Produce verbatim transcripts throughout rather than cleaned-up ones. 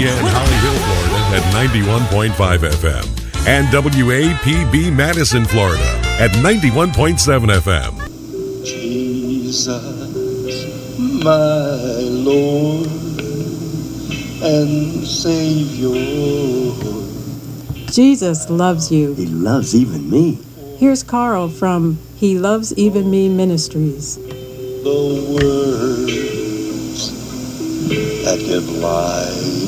N Holly Hill, Florida at ninety-one point five F M. And W A P B Madison, Florida at ninety-one point seven F M. Jesus, my Lord and Savior. Jesus loves you. He loves even me. Here's Carl from He Loves Even Me Ministries. The words that give life,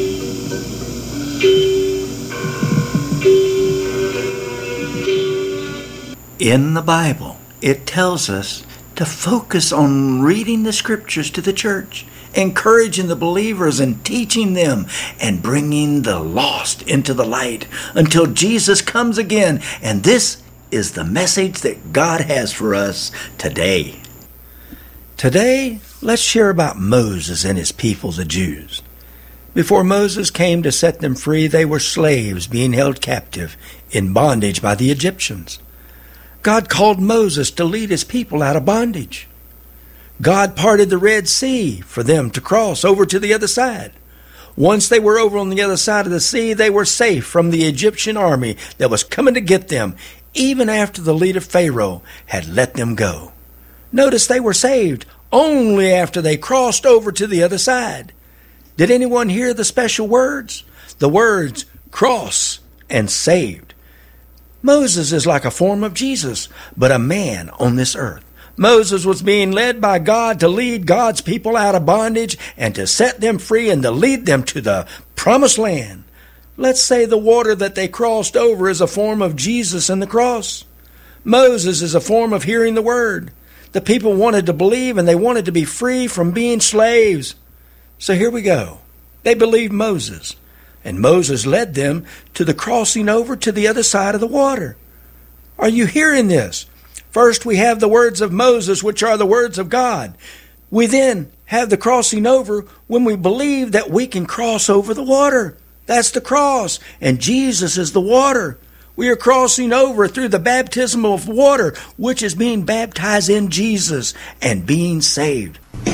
in the Bible, it tells us to focus on reading the scriptures to the church, encouraging the believers and teaching them, and bringing the lost into the light until Jesus comes again. And this is the message that God has for us today. Today, let's share about Moses and his people, the Jews. Before Moses came to set them free, they were slaves being held captive in bondage by the Egyptians. God called Moses to lead his people out of bondage. God parted the Red Sea for them to cross over to the other side. Once they were over on the other side of the sea, they were safe from the Egyptian army that was coming to get them, even after the leader Pharaoh had let them go. Notice they were saved only after they crossed over to the other side. Did anyone hear the special words? The words cross and saved. Moses is like a form of Jesus, but a man on this earth. Moses was being led by God to lead God's people out of bondage and to set them free and to lead them to the promised land. Let's say the water that they crossed over is a form of Jesus and the cross. Moses is a form of hearing the word. The people wanted to believe and they wanted to be free from being slaves. So here we go. They believed Moses, and Moses led them to the crossing over to the other side of the water. Are you hearing this? First, we have the words of Moses, which are the words of God. We then have the crossing over when we believe that we can cross over the water. That's the cross, and Jesus is the water. We are crossing over through the baptism of water, which is being baptized in Jesus and being saved.